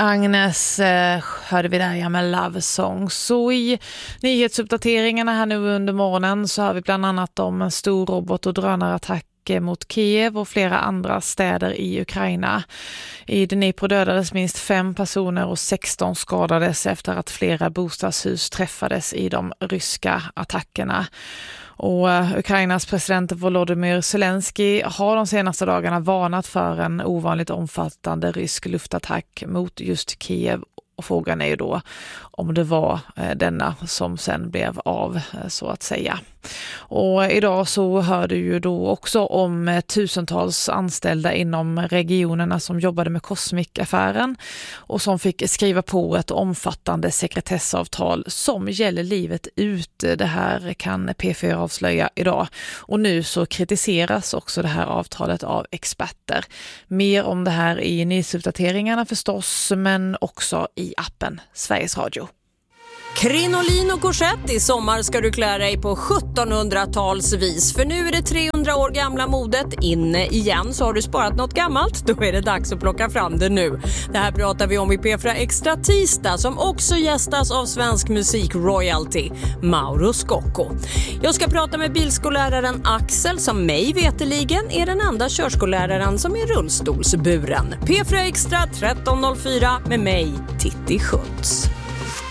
Agnes hörde vi där med Love Song. Så i nyhetsuppdateringarna här nu under morgonen så har vi bland annat om en stor robot- och drönarattack mot Kiev och flera andra städer i Ukraina. I Dnipro dödades minst 5 personer och 16 skadades efter att flera bostadshus träffades i de ryska attackerna. Och Ukrainas president Volodymyr Zelensky har de senaste dagarna varnat för en ovanligt omfattande rysk luftattack mot just Kiev. Och frågan är ju då om det var denna som sen blev av, så att säga. Och idag så hör du ju då också om tusentals anställda inom regionerna som jobbade med Cosmic-affären och som fick skriva på ett omfattande sekretessavtal som gäller livet ut. Det här kan P4 avslöja idag. Och nu så kritiseras också det här avtalet av experter. Mer om det här i nyhetsuppdateringarna förstås, men också i appen Sveriges Radio. Krinolin och korsett, i sommar ska du klä dig på 1700-talsvis. För nu är det 300 år gamla modet inne igen. Så har du sparat något gammalt, då är det dags att plocka fram det nu. Det här pratar vi om i P4 Extra tisdag, som också gästas av svensk musik royalty, Mauro Scocco. Jag ska prata med bilskolläraren Axel, som mig veteligen är den enda körskolläraren som är rullstolsburen. P4 Extra 13.04 med mig, Titti Schultz.